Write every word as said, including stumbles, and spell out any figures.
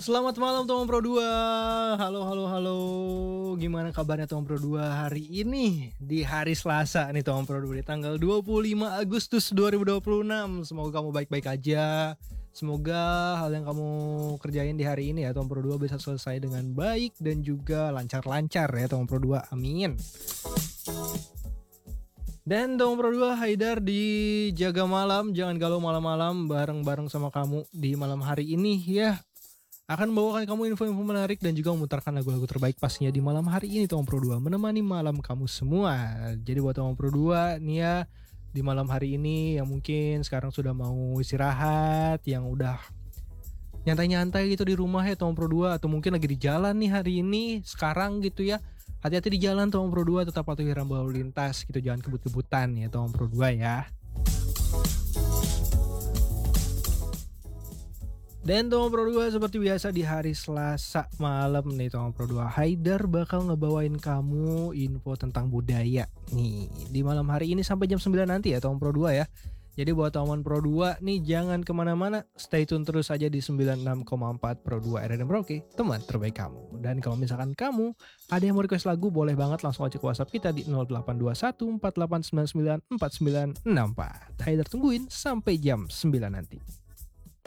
Selamat malam Tomang Pro dua. Halo halo halo. Gimana kabarnya Tomang Pro dua hari ini? Di hari Selasa nih Tomang Pro dua di tanggal dua puluh lima Agustus dua ribu dua puluh enam. Semoga kamu baik-baik aja. Semoga hal yang kamu kerjain di hari ini ya Tomang Pro dua bisa selesai dengan baik dan juga lancar-lancar ya Tomang Pro dua. Amin. Dan Tomang Pro dua Haidar di Jaga Malam, jangan galau malam-malam, bareng-bareng sama kamu di malam hari ini ya. Akan membawakan kamu info-info menarik dan juga memutarkan lagu-lagu terbaik pastinya di malam hari ini Tomang Pro dua, menemani malam kamu semua. Jadi buat Tomang Pro dua nih ya, di malam hari ini yang mungkin sekarang sudah mau istirahat, yang udah nyantai-nyantai gitu di rumah ya Tomang Pro dua, atau mungkin lagi di jalan nih hari ini sekarang gitu ya. Hati-hati di jalan Tomang Pro dua, tetap patuhi rambu lalu lintas gitu, jangan kebut-kebutan ya Tomang Pro dua ya. Dan Tomang Pro dua seperti biasa di hari Selasa malam nih Tomang Pro dua, Haidar bakal ngebawain kamu info tentang budaya nih di malam hari ini sampai jam sembilan nanti ya Tomang Pro dua ya. Jadi buat Tomang Pro dua nih jangan kemana-mana, stay tune terus aja di sembilan puluh enam koma empat Pro dua R R M Merauke, teman terbaik kamu. Dan kalau misalkan kamu ada yang mau request lagu, boleh banget langsung aja ke WhatsApp kita di nol delapan dua satu empat delapan sembilan sembilan empat sembilan enam empat. Haidar tungguin sampai jam sembilan nanti.